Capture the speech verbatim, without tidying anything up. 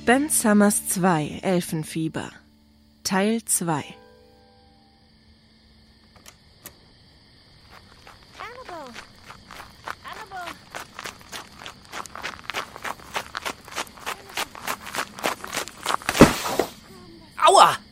Ben Summers zwei, Elfenfieber, Teil zwei. Annabelle! Annabelle! Aua!